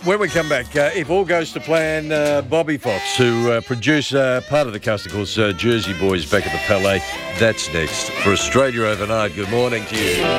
When we come back, if all goes to plan, Bobby Fox, who produced part of the cast, of course, Jersey Boys back at the Palais, that's next. For Australia Overnight, good morning to you.